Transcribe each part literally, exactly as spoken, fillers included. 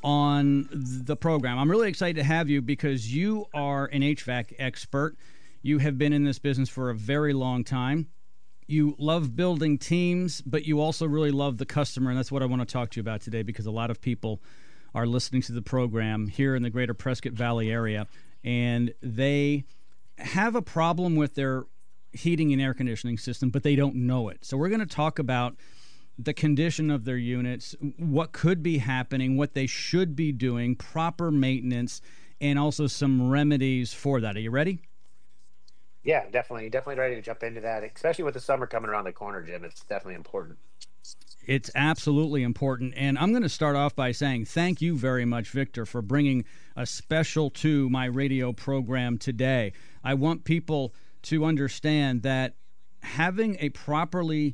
on the program. I'm really excited to have you because you are an H V A C expert. You have been in this business for a very long time. You love building teams, but you also really love the customer, and that's what I want to talk to you about today because a lot of people are listening to the program here in the greater Prescott Valley area, and they have a problem with their heating and air conditioning system, but they don't know it. So we're going to talk about the condition of their units, what could be happening, what they should be doing, proper maintenance, and also some remedies for that. Are you ready? Yeah, definitely. Definitely ready to jump into that, especially with the summer coming around the corner, Jim. It's definitely important. It's absolutely important. And I'm going to start off by saying thank you very much, Victor, for bringing a special to my radio program today. I want people to understand that having a properly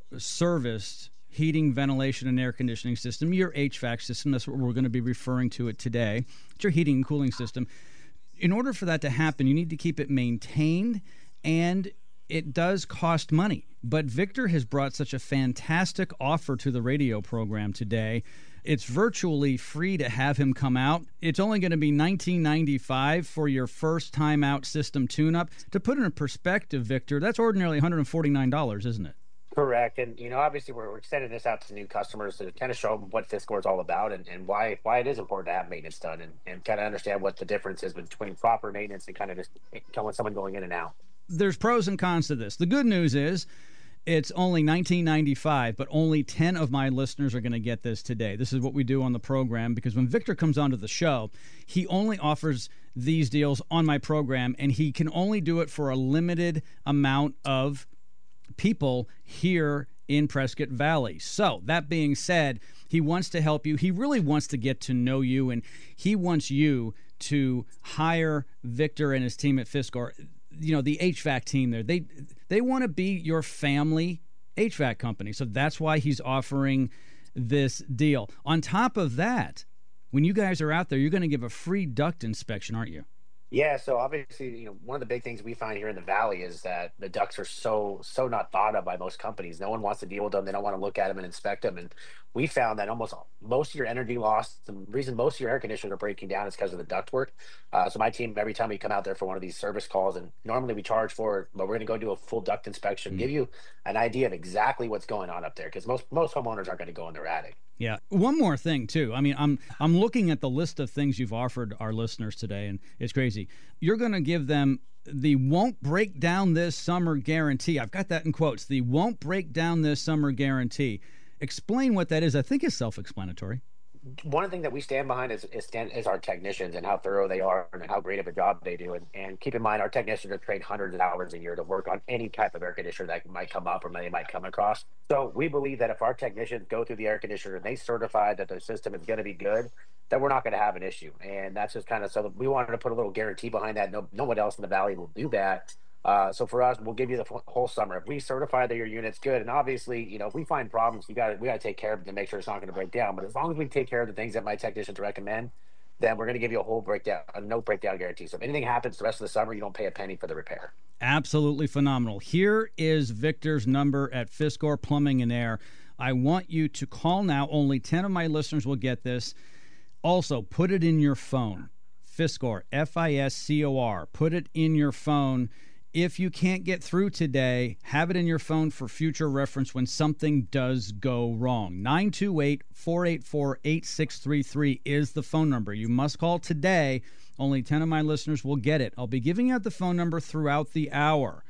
serviced heating, ventilation, and air conditioning system, your H V A C system, that's what we're going to be referring to it today. It's your heating and cooling system. In order for that to happen, you need to keep it maintained, and it does cost money. But Victor has brought such a fantastic offer to the radio program today. It's virtually free to have him come out. It's only going to be nineteen ninety-five dollars for your first time out system tune-up. To put it in perspective, Victor, that's ordinarily one hundred forty-nine dollars, isn't it? Correct. And, you know, obviously we're, we're extending this out to new customers to kind of show them what Fiskor is all about and, and why why it is important to have maintenance done and, and kind of understand what the difference is between proper maintenance and kind of just telling someone going in and out. There's pros and cons to this. The good news is it's only nineteen ninety-five dollars, but only ten of my listeners are going to get this today. This is what we do on the program because when Victor comes onto the show, he only offers these deals on my program, and he can only do it for a limited amount of people here in Prescott Valley. So that being said, he wants to help you. He really wants to get to know you, and he wants you to hire Victor and his team at Fiskor. You know, the H V A C team there, they they want to be your family H V A C company. So that's why he's offering this deal. On top of that, when you guys are out there, you're going to give a free duct inspection, aren't you? Yeah, so obviously, you know, one of the big things we find here in the valley is that the ducts are so so not thought of by most companies. No one wants to deal with them. They don't want to look at them and inspect them. And we found that almost most of your energy loss, the reason most of your air conditioners are breaking down is because of the duct work. Uh, so my team, every time we come out there for one of these service calls, and normally we charge for it, but we're going to go do a full duct inspection, give you an idea of exactly what's going on up there, because most most homeowners aren't going to go in their attic. Yeah. One more thing, too. I mean, I'm I'm looking at the list of things you've offered our listeners today, and it's crazy. You're going to give them the won't break down this summer guarantee. I've got that in quotes. The won't break down this summer guarantee. Explain what that is. I think it's self-explanatory. One of the things that we stand behind is is, stand, is our technicians and how thorough they are and how great of a job they do. And, and keep in mind, our technicians are trained hundreds of hours a year to work on any type of air conditioner that might come up or they might come across. So we believe that if our technicians go through the air conditioner and they certify that the system is going to be good, that we're not going to have an issue. And that's just kind of so that we wanted to put a little guarantee behind that. No, no one else in the valley will do that. Uh, so for us, we'll give you the f- whole summer. If we certify that your unit's good, and obviously, you know, if we find problems, you got we got to take care of it to make sure it's not going to break down. But as long as we take care of the things that my technicians recommend, then we're going to give you a whole breakdown, a no breakdown guarantee. So if anything happens the rest of the summer, you don't pay a penny for the repair. Absolutely phenomenal. Here is Victor's number at Fiskor Plumbing and Air. I want you to call now. Only ten of my listeners will get this. Also, put it in your phone. Fiskor, F I S C O R. Put it in your phone. If you can't get through today, have it in your phone for future reference when something does go wrong. nine two eight, four eight four, eight six three three is the phone number. You must call today. Only ten of my listeners will get it. I'll be giving out the phone number throughout the hour.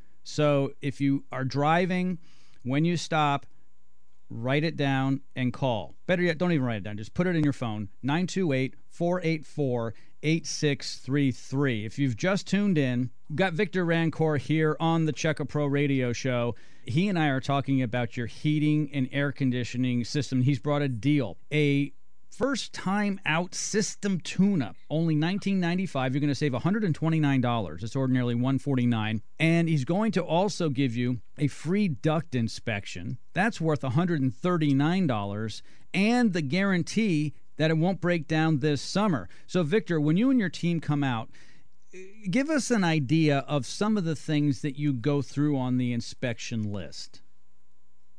So if you are driving, when you stop, write it down and call. Better yet, don't even write it down. Just put it in your phone. nine two eight, four eight four, eight six three three. If you've just tuned in, we've got Victor Rancourt here on the Checka Pro Radio Show. He and I are talking about your heating and air conditioning system. He's brought a deal, a first time out system tune-up, only nineteen ninety-five dollars. You're going to save one hundred twenty-nine dollars. It's ordinarily one hundred forty-nine dollars. And he's going to also give you a free duct inspection. That's worth one hundred thirty-nine dollars, and the guarantee that it won't break down this summer. So, Victor, when you and your team come out, give us an idea of some of the things that you go through on the inspection list.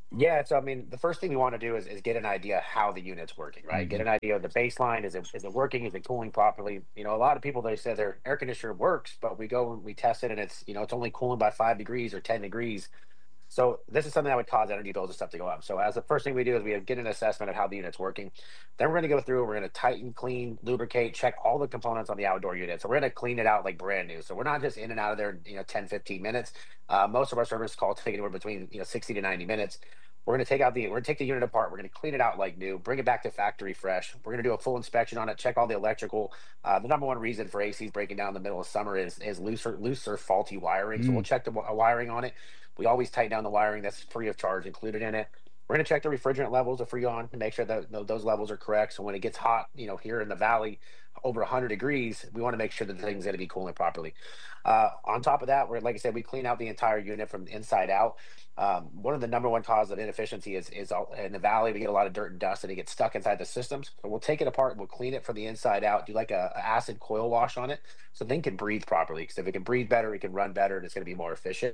Yeah, so I mean, the first thing we want to do is, is get an idea how the unit's working, right? Get Hmm. an idea of the baseline. Is it is it working? Is it cooling properly? You know, a lot of people they say their air conditioner works, but we go and we test it and it's you know it's only cooling by five degrees or ten degrees. So this is something that would cause energy bills and stuff to go up. So as the first thing we do is we get an assessment of how the unit's working. Then we're going to go through. We're going to tighten, clean, lubricate, check all the components on the outdoor unit. So we're going to clean it out like brand new. So we're not just in and out of there, you know, ten, fifteen minutes. Uh, most of our service calls take anywhere between you know sixty to ninety minutes. We're going to take out the we're going to take the unit apart. We're going to clean it out like new, bring it back to factory fresh. We're going to do a full inspection on it, check all the electrical. Uh, the number one reason for A Cs breaking down in the middle of summer is is looser looser faulty wiring. So we'll Mm. check the wi- wiring on it. We always tighten down the wiring that's free of charge included in it. We're going to check the refrigerant levels of Freon to make sure that tho- those levels are correct. So when it gets hot, you know, here in the valley, over one hundred degrees, we want to make sure that the thing's going to be cooling properly. Uh, on top of that, we're like I said, we clean out the entire unit from the inside out. Um, one of the number one cause of inefficiency is is all, in the valley we get a lot of dirt and dust and it gets stuck inside the systems. So we'll take it apart, we'll clean it from the inside out, do like a, a acid coil wash on it, so the thing can breathe properly. Because if it can breathe better, it can run better, and it's going to be more efficient.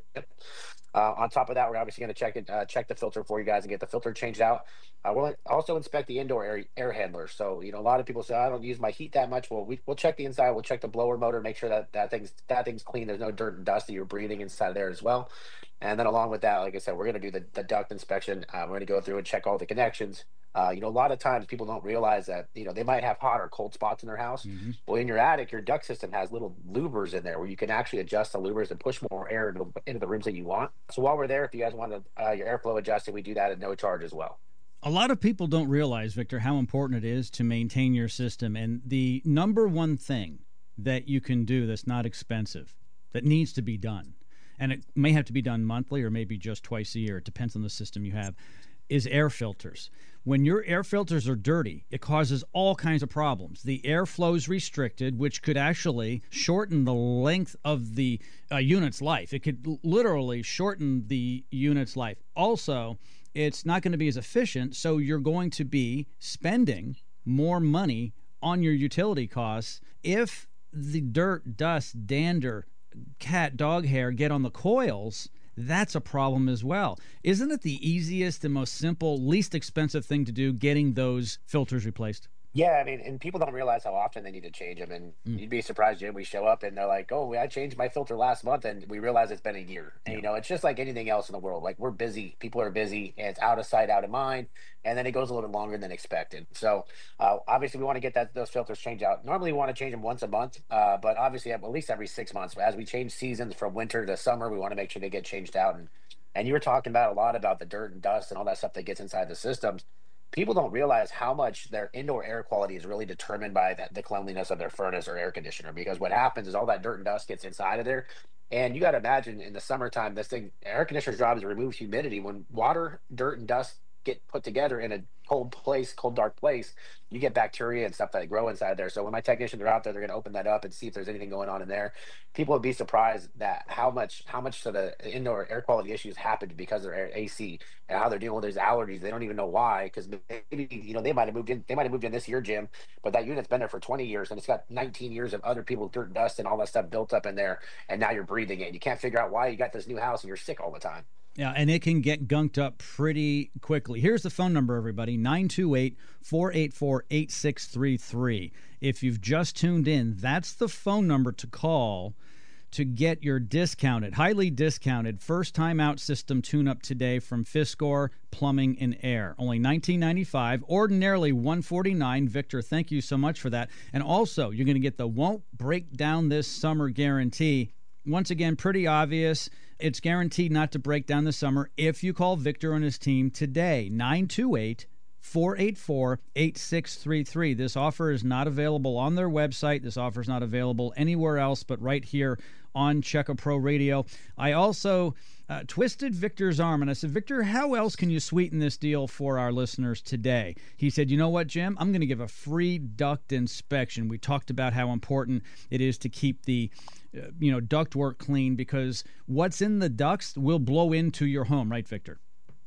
Uh, on top of that, we're obviously going to check it, uh, check the filter for you guys and get the filter changed out. Uh, we'll also inspect the indoor air, air handlers. So, you know, a lot of people say I don't use my heat that much. Well, we, we'll check the inside. We'll check the blower motor, make sure that that thing's that thing's clean. There's no dirt and dust that you're breathing inside of there as well. And then along with that, like I said, we're going to do the, the duct inspection. Uh, we're going to go through and check all the connections. Uh, you know, a lot of times people don't realize that, you know, they might have hot or cold spots in their house. Hmm. Well, in your attic, your duct system has little louvers in there where you can actually adjust the louvers and push more air into, into the rooms that you want. So while we're there, if you guys want to, uh, your airflow adjusted, we do that at no charge as well. A lot of people don't realize, Victor, how important it is to maintain your system. And the number one thing that you can do that's not expensive, that needs to be done, and it may have to be done monthly or maybe just twice a year, it depends on the system you have, is air filters. When your air filters are dirty, it causes all kinds of problems. The air flows restricted, which could actually shorten the length of the uh, unit's life. It could l- literally shorten the unit's life. Also, it's not going to be as efficient, so you're going to be spending more money on your utility costs if the dirt, dust, dander, cat, dog hair get on the coils. That's a problem as well. Isn't it the easiest and most simple, least expensive thing to do, getting those filters replaced? Yeah, I mean, and people don't realize how often they need to change them. And Mm. you'd be surprised, Jim. We show up and they're like, "Oh, I changed my filter last month," and we realize it's been a year. And Yeah. you know, it's just like anything else in the world. Like we're busy, people are busy, and it's out of sight, out of mind. And then it goes a little bit longer than expected. So uh, obviously, we want to get that those filters changed out. Normally, we want to change them once a month, uh, but obviously, at least every six months. As we change seasons from winter to summer, we want to make sure they get changed out. And and you were talking about a lot about the dirt and dust and all that stuff that gets inside the systems. People don't realize how much their indoor air quality is really determined by that, the cleanliness of their furnace or air conditioner. Because what happens is all that dirt and dust gets inside of there. And you got to imagine in the summertime, this thing, air conditioner's job is to remove humidity. When water, dirt, and dust get put together in a cold place, cold, dark place, you get bacteria and stuff that grow inside there. So when my technicians are out there, they're going to open that up and see if there's anything going on in there. People would be surprised that how much how much of the indoor air quality issues happened because of their A C and how they're dealing with these allergies. They don't even know why, because maybe you know they might have moved in. They might have moved in this year, Jim, but that unit's been there for twenty years and it's got nineteen years of other people's dirt, dust, and all that stuff built up in there. And now you're breathing it. You can't figure out why you got this new house and you're sick all the time. Yeah, and it can get gunked up pretty quickly. Here's the phone number, everybody, nine two eight, four eight four, eight six three three. If you've just tuned in, that's the phone number to call to get your discounted, highly discounted, first-time out system tune-up today from Fiskor Plumbing and Air. Only nineteen ninety-five, ordinarily one forty-nine. Victor, thank you so much for that. And also, you're going to get the won't break down this summer guarantee. Once again, pretty obvious. It's guaranteed not to break down this summer if you call Victor and his team today, nine two eight, four eight four, eight six three three. This offer is not available on their website. This offer is not available anywhere else but right here on Checka Pro Radio. I also uh, twisted Victor's arm, and I said, Victor, how else can you sweeten this deal for our listeners today? He said, you know what, Jim? I'm going to give a free duct inspection. We talked about how important it is to keep the uh, you know, ductwork clean, because what's in the ducts will blow into your home, right, Victor?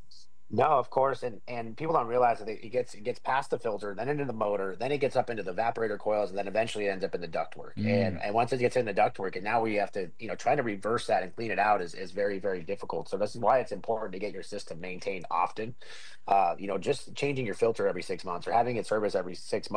No, of course, and and people don't realize that it gets it gets past the filter, then into the motor, then it gets up into the evaporator coils, and then eventually it ends up in the ductwork. And Mm. and once it gets in the ductwork, and now we have to, you know, try to reverse that and clean it out is is very, very difficult. So this is why it's important to get your system maintained often. Uh, you know, just changing your filter every six months or having it service every six